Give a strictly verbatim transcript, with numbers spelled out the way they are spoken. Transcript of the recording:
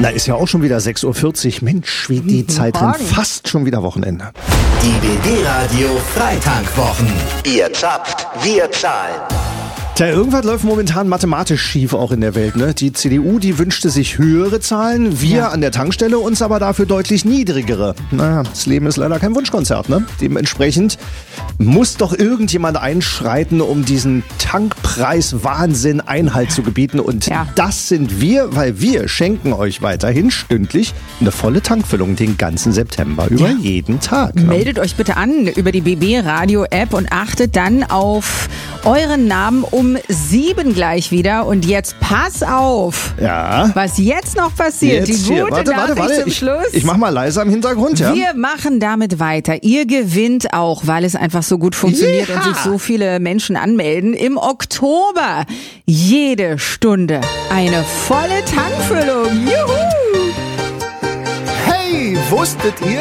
Na, ist ja auch schon wieder sechs Uhr vierzig. Mensch, wie die Zeit rennt. Fast schon wieder Wochenende. Die B B-Radio Freitankwochen. Ihr zappt, wir zahlen. Tja, irgendwas läuft momentan mathematisch schief auch in der Welt, ne? Die C D U, die wünschte sich höhere Zahlen, wir ja. an der Tankstelle uns aber dafür deutlich niedrigere. Naja, das Leben ist leider kein Wunschkonzert, ne? Dementsprechend muss doch irgendjemand einschreiten, um diesen Tankpreis-Wahnsinn Einhalt zu gebieten. Und ja. das sind wir, weil wir schenken euch weiterhin stündlich eine volle Tankfüllung den ganzen September über ja. jeden Tag. Ne? Meldet euch bitte an über die B B-Radio-App und achtet dann auf euren Namen um sieben gleich wieder. Und jetzt pass auf, ja. was jetzt noch passiert. Jetzt die gute hier. Warte, Nachricht warte, warte. zum Ich, Schluss. ich mach mal leiser im Hintergrund. Ja. Wir machen damit weiter. Ihr gewinnt auch, weil es einfach so gut funktioniert ja. und sich so viele Menschen anmelden. Im Oktober jede Stunde eine volle Tankfüllung. Juhu! Hey, wusstet ihr,